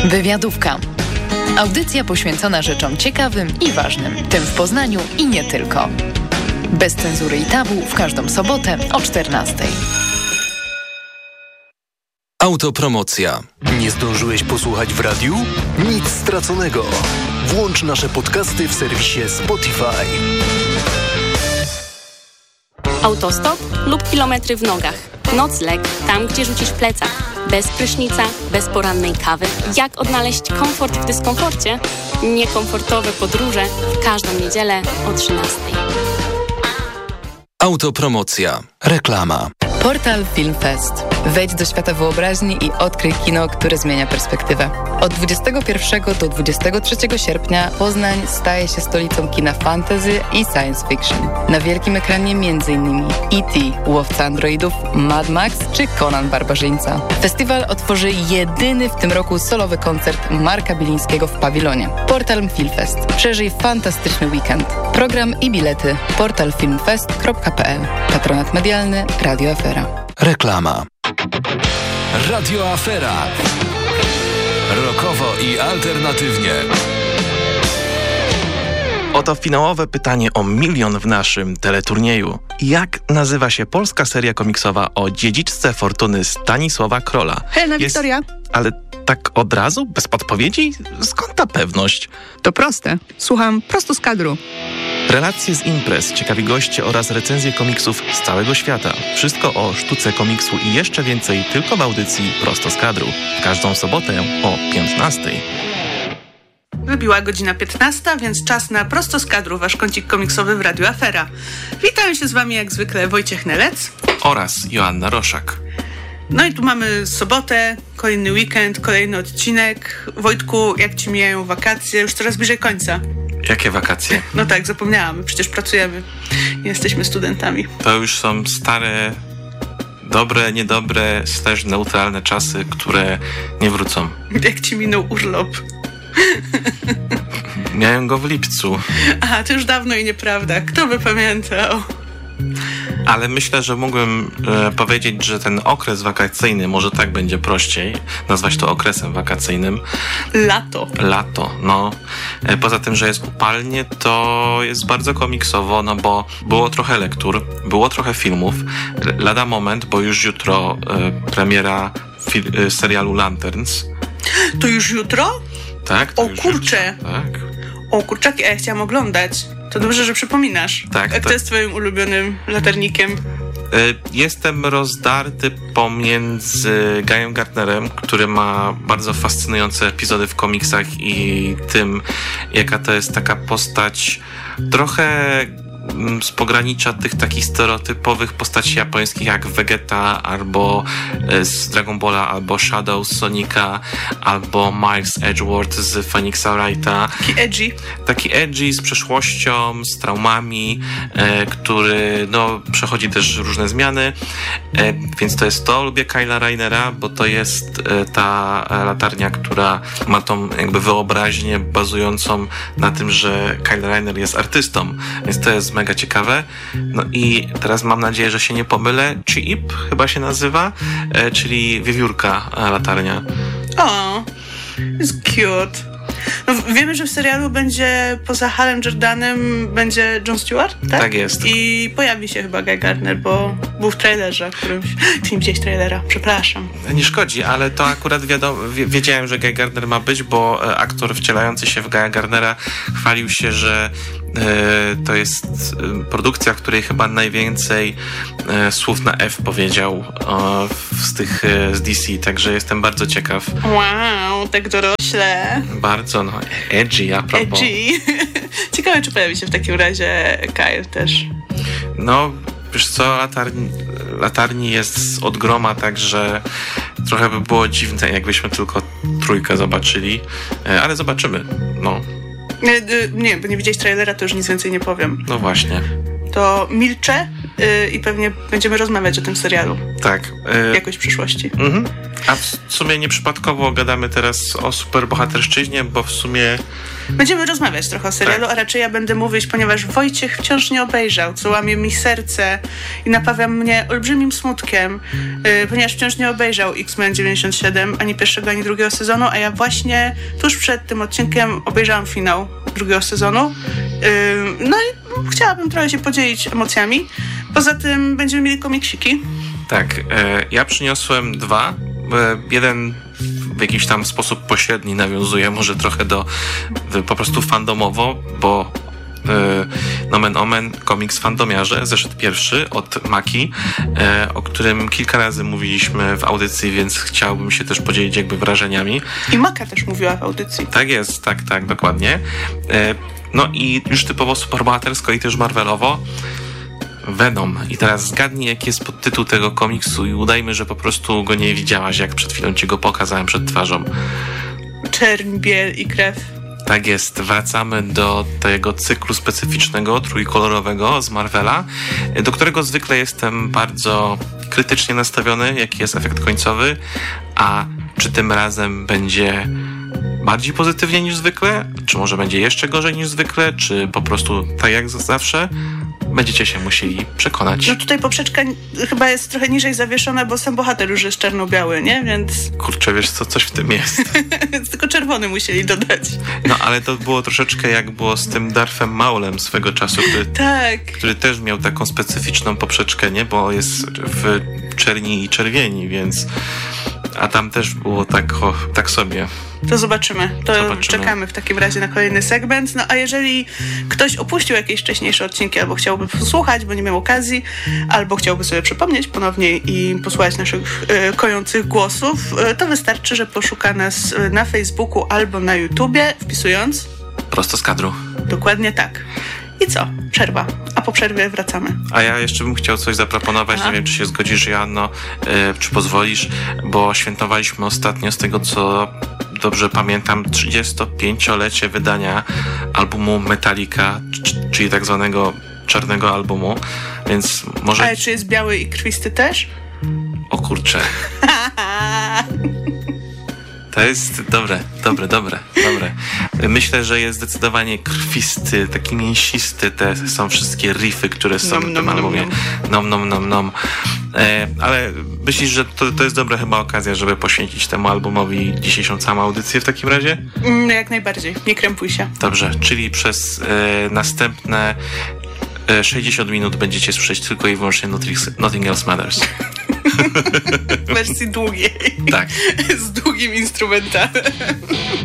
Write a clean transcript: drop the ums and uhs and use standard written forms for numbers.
Wywiadówka. Audycja poświęcona rzeczom ciekawym i ważnym, tym w Poznaniu i nie tylko. Bez cenzury i tabu w każdą sobotę o 14:00. Autopromocja. Nie zdążyłeś posłuchać w radiu? Nic straconego. Włącz nasze podcasty w serwisie Spotify. Autostop lub kilometry w nogach. Nocleg tam, gdzie rzucisz plecak. Bez prysznica, bez porannej kawy. Jak odnaleźć komfort w dyskomforcie? Niekomfortowe podróże w każdą niedzielę o 13:00. Autopromocja. Reklama. Portal Film Fest. Wejdź do świata wyobraźni i odkryj kino, które zmienia perspektywę. Od 21 do 23 sierpnia Poznań staje się stolicą kina fantasy i science fiction. Na wielkim ekranie m.in. E.T., Łowca androidów, Mad Max czy Conan Barbarzyńca. Festiwal otworzy jedyny w tym roku solowy koncert Marka Bilińskiego w pawilonie. Portal Film Fest. Przeżyj fantastyczny weekend. Program i bilety portalfilmfest.pl. Patronat medialny Radio Afera. Reklama. Radio Afera. Rockowo i alternatywnie. Oto finałowe pytanie o 1 000 000 w naszym teleturnieju. Jak nazywa się polska seria komiksowa o dziedziczce fortuny Stanisława Krola? Helena Wiktoria. Ale tak od razu? Bez podpowiedzi? Skąd ta pewność? To proste. Słucham prosto z kadru. Relacje z imprez, ciekawi goście oraz recenzje komiksów z całego świata. Wszystko o sztuce komiksu i jeszcze więcej tylko w audycji Prosto z kadru. W każdą sobotę o 15:00. Wybiła godzina 15, więc czas na Prosto z kadru, wasz kącik komiksowy w Radiu Afera. Witam się z wami jak zwykle Wojciech Nelec Oraz Joanna Roszak. No i tu mamy sobotę, kolejny weekend, kolejny odcinek. Wojtku, jak ci mijają wakacje? Już coraz bliżej końca. Jakie wakacje? No tak, zapomniałam. Przecież pracujemy. Nie jesteśmy studentami. To już są stare, dobre, niedobre, neutralne czasy, które nie wrócą. Jak ci minął urlop? Miałem go w lipcu. Aha, to już dawno i nieprawda. Kto by pamiętał? Ale myślę, że mógłbym powiedzieć, że ten okres wakacyjny, może tak będzie prościej nazwać to okresem wakacyjnym. Lato, no. Poza tym, że jest upalnie, to jest bardzo komiksowo, no bo było trochę lektur, było trochę filmów. Lada moment, bo już jutro premiera serialu Lanterns. To już jutro? Tak. To o już kurczę. Jutro, tak. O kurczaki, a ja chciałam oglądać. To dobrze, że przypominasz. Tak. Jak to jest twoim ulubionym latarnikiem? Jestem rozdarty pomiędzy Guyem Gardnerem, który ma bardzo fascynujące epizody w komiksach i tym, jaka to jest taka postać trochę z pogranicza tych takich stereotypowych postaci japońskich jak Vegeta albo z Dragon Balla, albo Shadow z Sonika, albo Miles Edgeworth z Phoenixa Wrighta. Taki edgy z przeszłością, z traumami, który no, przechodzi też różne zmiany, więc to jest to. Lubię Kyla Rainera, bo to jest ta latarnia, która ma tą jakby wyobraźnię bazującą na tym, że Kyle Rainer jest artystą, więc to jest mega ciekawe. No i teraz mam nadzieję, że się nie pomylę. Chip chyba się nazywa, czyli wiewiórka latarnia. O, jest cute. No, wiemy, że w serialu będzie poza Halem Jordanem będzie Jon Stewart, tak? Tak jest. I pojawi się chyba Guy Gardner, bo był w trailerze którymś. Ty nie widziałeś trailera, przepraszam. Nie szkodzi, ale to akurat wiedziałem, że Guy Gardner ma być, bo aktor wcielający się w Guya Gardnera chwalił się, że to jest produkcja, w której chyba najwięcej słów na F powiedział z DC, także jestem bardzo ciekaw. Wow, tak dorośle. Bardzo, no, edgy a propos. Edgy. Ciekawe, czy pojawi się w takim razie Kyle też. No, wiesz co, latarni jest od groma, także trochę by było dziwne, jakbyśmy tylko trójkę zobaczyli, ale zobaczymy, no. Nie, bo nie widziałeś trailera, to już nic więcej nie powiem. No właśnie. to milczę i pewnie będziemy rozmawiać o tym serialu. Tak. Jakoś w przyszłości. A w sumie nieprzypadkowo gadamy teraz o superbohaterszczyźnie, bo w sumie... Będziemy rozmawiać trochę o serialu, tak. A raczej ja będę mówić, ponieważ Wojciech wciąż nie obejrzał, co łamie mi serce i napawia mnie olbrzymim smutkiem, ponieważ wciąż nie obejrzał X-Men 97, ani pierwszego, ani drugiego sezonu, a ja właśnie tuż przed tym odcinkiem obejrzałam finał drugiego sezonu. No i chciałabym trochę się podzielić emocjami. Poza tym będziemy mieli komiksiki. Tak, ja przyniosłem 2. Jeden w jakiś tam sposób pośredni nawiązuje może trochę do po prostu fandomowo, bo nomen omen komiks Fandomiarze, zeszyt pierwszy od Maki, o którym kilka razy mówiliśmy w audycji, więc chciałbym się też podzielić jakby wrażeniami. I Maka też mówiła w audycji. Tak jest, tak, dokładnie. No i już typowo superbohatersko i też Marvelowo Venom. I teraz zgadnij, jaki jest podtytuł tego komiksu i udajmy, że po prostu go nie widziałaś, jak przed chwilą ci go pokazałem przed twarzą. Czerń, biel i krew. Tak jest, wracamy do tego cyklu specyficznego, trójkolorowego z Marvela, do którego zwykle jestem bardzo krytycznie nastawiony, jaki jest efekt końcowy, a czy tym razem będzie bardziej pozytywnie niż zwykle, czy może będzie jeszcze gorzej niż zwykle, czy po prostu tak jak zawsze, będziecie się musieli przekonać. No tutaj poprzeczka chyba jest trochę niżej zawieszona, bo sam bohater już jest czarno-biały, nie? Więc... Kurczę, wiesz co, coś w tym jest. Więc tylko czerwony musieli dodać. No ale to było troszeczkę jak było z tym Darthem Maulem swego czasu, który też miał taką specyficzną poprzeczkę, nie? Bo jest w czerni i czerwieni, więc... A tam też było tak sobie. To zobaczymy. Czekamy w takim razie na kolejny segment. No a jeżeli ktoś opuścił jakieś wcześniejsze odcinki albo chciałby posłuchać, bo nie miał okazji, albo chciałby sobie przypomnieć ponownie i posłuchać naszych kojących głosów, to wystarczy, że poszuka nas na Facebooku albo na YouTubie, wpisując Prosto z kadru. Dokładnie tak. I co? Przerwa. A po przerwie wracamy. A ja jeszcze bym chciał coś zaproponować. Nie wiem, czy się zgodzisz, Joanno, czy pozwolisz, bo świętowaliśmy ostatnio, z tego co dobrze pamiętam, 35-lecie wydania albumu Metallica, czyli tak zwanego czarnego albumu, więc może... Ale czy jest biały i krwisty też? O kurczę. To jest dobre. Myślę, że jest zdecydowanie krwisty, taki mięsisty. Te są wszystkie riffy, które są w tym albumie. Nom. Ale myślisz, że to jest dobra chyba okazja, żeby poświęcić temu albumowi dzisiejszą całą audycję w takim razie? Jak najbardziej. Nie krępuj się. Dobrze, czyli przez następne 60 minut będziecie słyszeć tylko i wyłącznie Nothing Else Matters. W wersji długiej. Tak. Z długim instrumentalem.